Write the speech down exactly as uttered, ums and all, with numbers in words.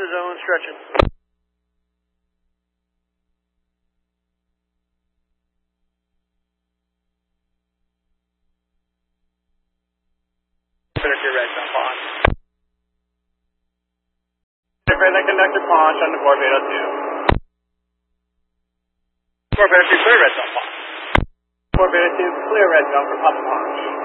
the zone, stretching. Finish your red zone, pond. Afraid that conductor pond on the four Beta two. four Beta two, clear red zone, pond. four Beta two, clear red zone for Papa Pond.